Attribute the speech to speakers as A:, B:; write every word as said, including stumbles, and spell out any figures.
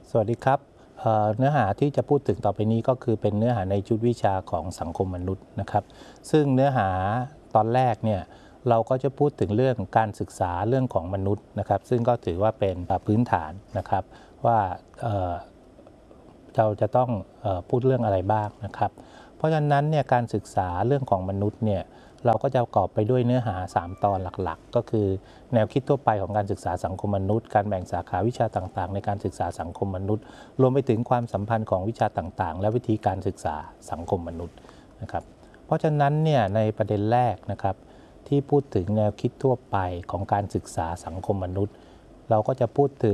A: สวัสดีครับเอ่อเนื้อหาที่จะพูดถึงต่อไปนี้ก็คือเป็นเนื้อหาในชุดวิชาของสังคมมนุษย์นะครับซึ่งเนื้อหาตอนแรกเนี่ยเราก็จะพูดถึงเรื่องการศึกษาเรื่องของมนุษย์นะครับซึ่งก็ถือว่าเป็นพื้นฐานนะครับว่าเอ่อเราจะต้องเอ่อพูดเรื่องอะไรบ้างนะครับเพราะฉะนั้นเนี่ยการศึกษาเรื่องของมนุษย์เนี่ยเราก็จะประกอบไปด้วยเนื้อหาสามตอนหลักๆก็คือแนวคิดทั่วไปของการศึกษาสังคมมนุษย์การแบ่งสาขาวิชาต่างๆในการศึกษาสังคมมนุษย์รวมไปถึงความสัมพันธ์ของวิชาต่างๆและวิธีการศึกษาสังคมมนุษย์นะครับเพราะฉะนั้นเนี่ยในประเด็นแรกนะครับที่พูดถึงแนวคิดทั่วไปของการศึกษาสังคมมนุษย์เราก็จะพูดถึง